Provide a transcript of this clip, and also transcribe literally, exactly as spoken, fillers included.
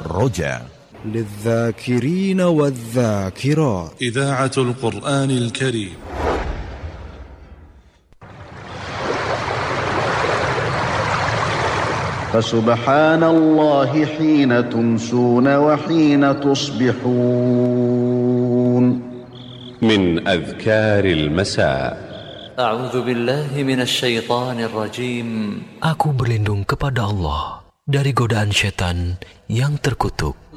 رجاء للذاكرين والذاكرات. إذاعة القرآن الكريم. فسبحان الله حين تمسون وحين تصبحون. من أذكار المساء. أعوذ بالله من الشيطان الرجيم. Aku berlindung kepada Allah dari godaan setan yang terkutuk.